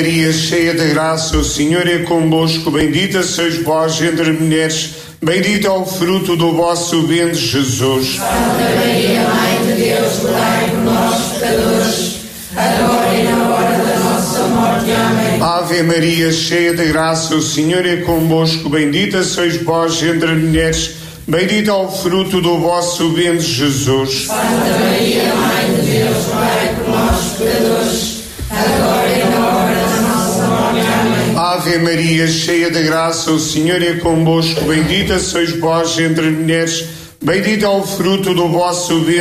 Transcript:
Maria, cheia de graça, o Senhor é convosco, bendita sois vós entre mulheres, bendito é o fruto do vosso ventre, Jesus. Santa Maria, Mãe de Deus, rogai por nós, pecadores, agora e na hora da nossa morte. Amém. Ave Maria, cheia de graça, o Senhor é convosco, bendita sois vós entre mulheres, bendito é o fruto do vosso ventre, Jesus. Santa Maria, Mãe de Deus, rogai por nós, pecadores, agora e na hora da nossa morte. Amém. Ave Maria, cheia de graça, o Senhor é convosco, bendita sois vós entre mulheres, bendito é o fruto do vosso ventre,